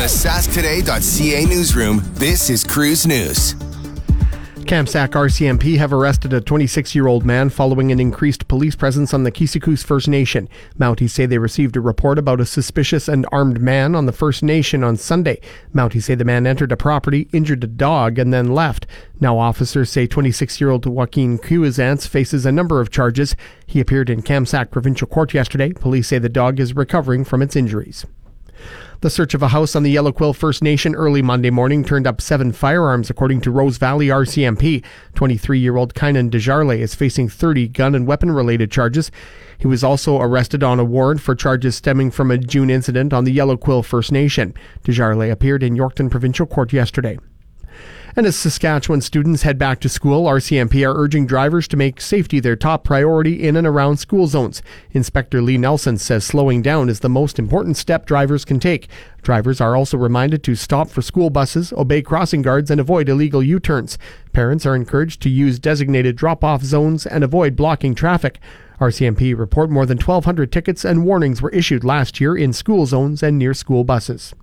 the sasktoday.ca newsroom, this is Cruise News. Kamsack RCMP have arrested a 26-year-old man following an increased police presence on the Kisikuus First Nation. Mounties say they received a report about a suspicious and armed man on the First Nation on Sunday. Mounties say the man entered a property, injured a dog, and then left. Now officers say 26-year-old Joaquin Cuisance faces a number of charges. He appeared in Kamsack Provincial Court yesterday. Police say the dog is recovering from its injuries. The search of a house on the Yellow Quill First Nation early Monday morning turned up 7 firearms, according to Rose Valley RCMP. 23-year-old Kynan Desjarlais is facing 30 gun and weapon-related charges. He was also arrested on a warrant for charges stemming from a June incident on the Yellow Quill First Nation. Desjarlais appeared in Yorkton Provincial Court yesterday. And as Saskatchewan students head back to school, RCMP are urging drivers to make safety their top priority in and around school zones. Inspector Lee Nelson says slowing down is the most important step drivers can take. Drivers are also reminded to stop for school buses, obey crossing guards, and avoid illegal U-turns. Parents are encouraged to use designated drop-off zones and avoid blocking traffic. RCMP report more than 1,200 tickets and warnings were issued last year in school zones and near school buses.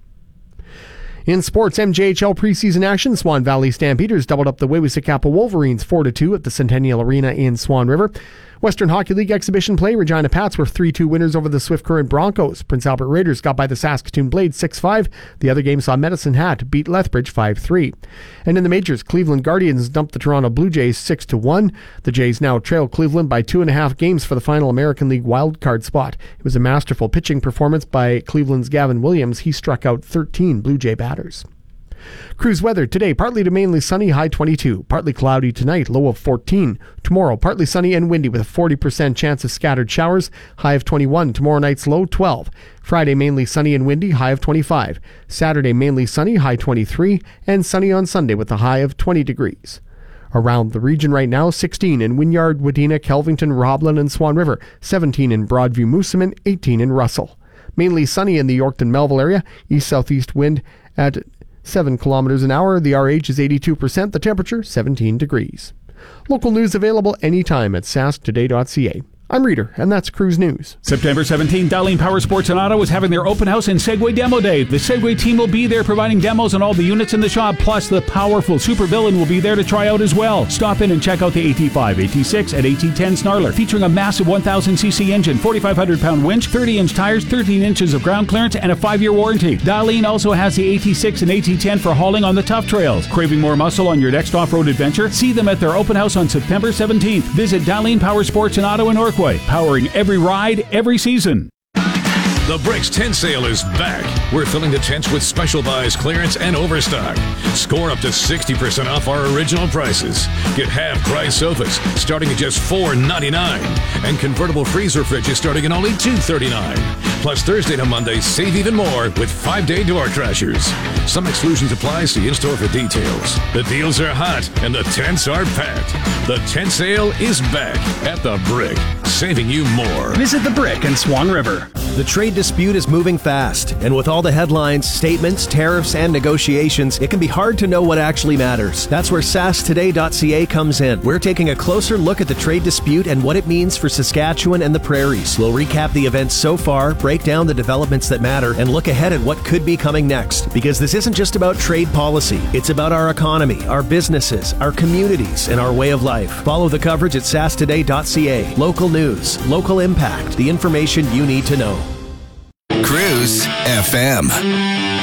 In sports, MJHL preseason action, Swan Valley Stampeders doubled up the Wewissy-Kappa Wolverines 4-2 at the Centennial Arena in Swan River. Western Hockey League exhibition play, Regina Pats were 3-2 winners over the Swift Current Broncos. Prince Albert Raiders got by the Saskatoon Blades 6-5. The other game saw Medicine Hat beat Lethbridge 5-3. And in the majors, Cleveland Guardians dumped the Toronto Blue Jays 6-1. The Jays now trail Cleveland by 2.5 games for the final American League wildcard spot. It was a masterful pitching performance by Cleveland's Gavin Williams. He struck out 13 Blue Jay batters. Cruise weather today, partly to mainly sunny, high 22. Partly cloudy tonight, low of 14. Tomorrow, partly sunny and windy with a 40% chance of scattered showers, high of 21. Tomorrow night's low, 12. Friday, mainly sunny and windy, high of 25. Saturday, mainly sunny, high 23. And sunny on Sunday with a high of 20 degrees. Around the region right now, 16 in Wynyard, Wadena, Kelvington, Roblin, and Swan River. 17 in Broadview, Moosomin. 18 in Russell. Mainly sunny in the Yorkton-Melville area. East-southeast wind at 7 kilometers an hour. The RH is 82%. The temperature, 17 degrees. Local news available anytime at sasktoday.ca. I'm Reader, and that's Cruise News. September 17th, Darlene Power Sports in Ottawa is having their open house and Segway Demo Day. The Segway team will be there providing demos on all the units in the shop, plus the powerful Super Villain will be there to try out as well. Stop in and check out the AT5, AT6, and AT10 Snarler, featuring a massive 1,000cc engine, 4,500-pound winch, 30-inch tires, 13 inches of ground clearance, and a 5-year warranty. Darlene also has the AT6 and AT10 for hauling on the tough trails. Craving more muscle on your next off-road adventure? See them at their open house on September 17th. Visit Darlene Power Sports in Ottawa, Norquay. Powering every ride, every season. The Bricks Tent Sale is back. We're filling the tents with special buys, clearance, and overstock. Score up to 60% off our original prices. Get half-price sofas starting at just $4.99. And convertible freezer fridges starting at only $2.39. Plus Thursday to Monday, save even more with 5-day door crashers. Some exclusions apply. See in-store for details. The deals are hot and the tents are packed. The tent sale is back at The Brick, saving you more. Visit The Brick in Swan River. The trade dispute is moving fast, and with all the headlines, statements, tariffs, and negotiations, it can be hard to know what actually matters. That's where sasktoday.ca comes in. We're taking a closer look at the trade dispute and what it means for Saskatchewan and the prairies. We'll recap the events so far, break down the developments that matter, and look ahead at what could be coming next. Because this isn't just about trade policy. It's about our economy, our businesses, our communities, and our way of life. Follow the coverage at sasktoday.ca. Local news, local impact, the information you need to know. Cruise FM.